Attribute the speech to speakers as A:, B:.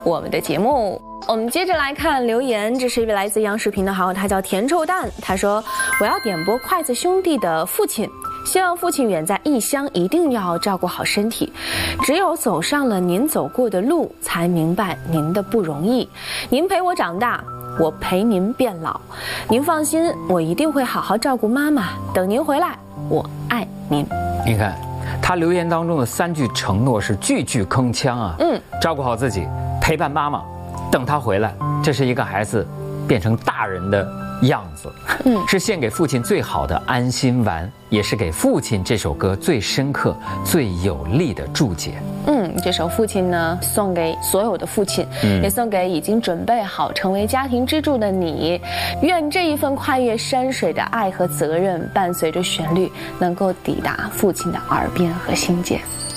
A: 我们的节目。我们接着来看留言，这是一位来自央视频的好友，他叫甜臭蛋，他说：“我要点播筷子兄弟的父亲。希望父亲远在异乡，一定要照顾好身体。只有走上了您走过的路，才明白您的不容易。您陪我长大，我陪您变老。您放心，我一定会好好照顾妈妈。等您回来，我爱您。”
B: 你看，他留言当中的3句承诺是句句铿锵啊。照顾好自己，陪伴妈妈，等他回来，这是一个孩子变成大人的样子。是献给父亲最好的安心丸，也是给父亲这首歌最深刻、最有力的注解。
A: 这首父亲呢，送给所有的父亲，也送给已经准备好成为家庭支柱的你。愿这一份跨越山水的爱和责任，伴随着旋律，能够抵达父亲的耳边和心间。